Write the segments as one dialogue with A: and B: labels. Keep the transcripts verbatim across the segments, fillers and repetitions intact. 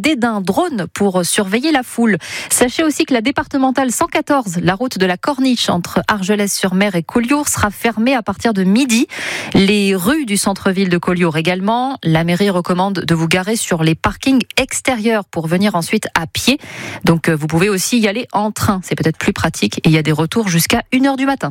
A: aidé d'un drone pour surveiller la foule. Sachez aussi que la départementale cent quatorze, la route de la Corniche entre Argelès-sur-Mer et Collioure, sera fermée à partir de midi. Les rues du centre-ville de Collioure également. La mairie recommande de vous garer sur les parkings extérieurs pour venir ensuite à pied. Donc vous pouvez aussi y aller en train. C'est peut-être plus pratique et il y a des retours jusqu'à une heure du matin.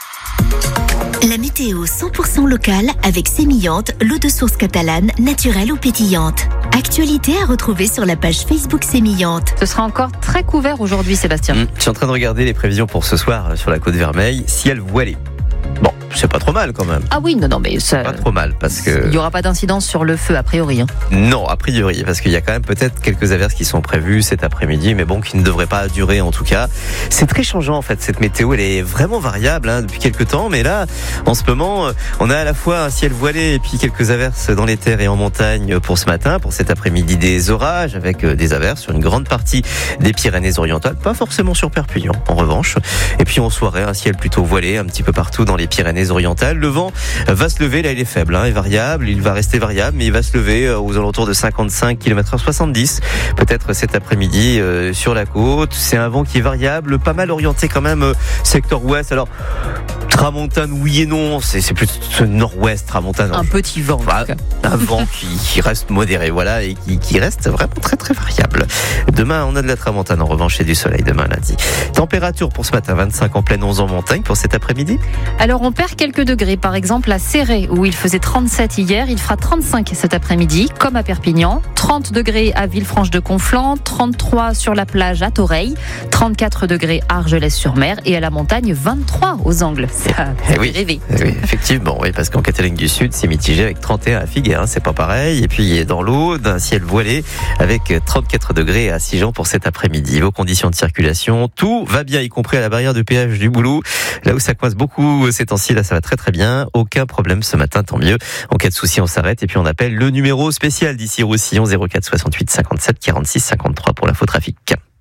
B: La météo cent pour cent locale avec Sémillante, l'eau de source catalane, naturelle ou pétillante. Actualité à retrouver sur la page Facebook Sémillante.
A: Ce sera encore très couvert aujourd'hui, Sébastien.
C: Mmh, je suis en train de regarder les prévisions pour ce soir sur la côte Vermeille. Ciel voilé. Bon, c'est pas trop mal quand même.
A: Ah oui, non, non, mais ça...
C: Pas trop mal parce que...
A: Il n'y aura pas d'incidence sur le feu, a priori. Hein.
C: Non, a priori, parce qu'il y a quand même peut-être quelques averses qui sont prévues cet après-midi, mais bon, qui ne devraient pas durer en tout cas. C'est très changeant en fait, cette météo, elle est vraiment variable hein, depuis quelques temps, mais là, en ce moment, on a à la fois un ciel voilé et puis quelques averses dans les terres et en montagne pour ce matin, pour cet après-midi des orages, avec des averses sur une grande partie des Pyrénées-Orientales, pas forcément sur Perpignan, en revanche. Et puis en soirée, un ciel plutôt voilé, un petit peu partout dans les Pyrénées-Orientales. Le vent va se lever, là il est faible, hein, est variable, il va rester variable, mais il va se lever aux alentours de cinquante-cinq kilomètres heure, soixante-dix, peut-être cet après-midi euh, sur la côte. C'est un vent qui est variable, pas mal orienté quand même, euh, secteur ouest. Alors, tramontane, oui et non, c'est, c'est plutôt nord-ouest, tramontane.
A: Un petit vent, en tout cas.
C: Un vent qui, qui reste modéré, voilà, et qui, qui reste vraiment très très variable. Demain, on a de la tramontane, en revanche, et du soleil demain lundi. Température pour ce matin, vingt-cinq en pleine, onze en montagne pour cet après-midi.
A: Alors, on perd quelques degrés, par exemple à Céret, où il faisait trente-sept hier, il fera trente-cinq cet après-midi, comme à Perpignan, trente degrés à Villefranche-de-Conflans, trente-trois sur la plage à Toreil, trente-quatre degrés à Argelès-sur-Mer et à la montagne, vingt-trois aux Angles. Ça, ça
C: eh oui,
A: rêver.
C: Eh oui, effectivement, oui, parce qu'en Catalogne du Sud, c'est mitigé avec trente et un à Figueres, hein, c'est pas pareil. Et puis, dans l'eau, d'un ciel voilé avec trente-quatre degrés à Sigean pour cet après-midi. Vos conditions de circulation, tout va bien, y compris à la barrière de péage du Boulot. Là où ça coince beaucoup ces temps-ci, là, ça va très très bien. Aucun problème ce matin, tant mieux. En cas de souci, on s'arrête et puis on appelle le numéro spécial d'ici Roussillon, zéro quatre soixante-huit cinquante-sept quarante-six cinquante-trois pour l'infotrafic.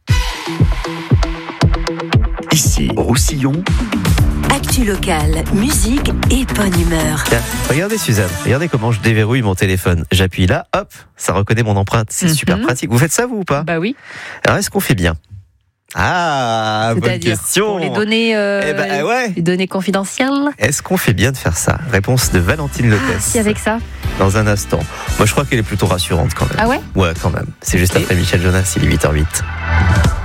D: Ici, Roussillon.
B: Actu locale, musique et bonne humeur.
C: Tiens, regardez Suzanne, regardez comment je déverrouille mon téléphone. J'appuie là, hop, ça reconnaît mon empreinte. C'est
A: Mm-hmm.
C: super pratique. Vous faites ça vous ou pas?
A: Bah oui.
C: Alors est-ce qu'on fait bien? Ah, bonne
A: C'est-à-dire,
C: question.
A: pour les données, euh,
C: Eh ben, ouais.
A: les données confidentielles.
C: Est-ce qu'on fait bien de faire ça? Réponse de Valentine Lopez.
A: Ah, si avec ça.
C: Dans un instant. Moi, je crois qu'elle est plutôt rassurante quand même.
A: Ah ouais?
C: Ouais, quand même. C'est juste
A: Okay.
C: après Michel Jonas, il est huit heures huit.